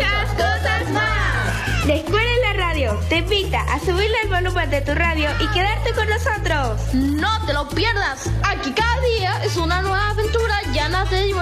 muchas cosas más. La Escuela en la Radio te invita a subirle el volumen de tu radio y quedarte con nosotros. No te lo pierdas. Aquí cada día es una nueva aventura llena de diversión.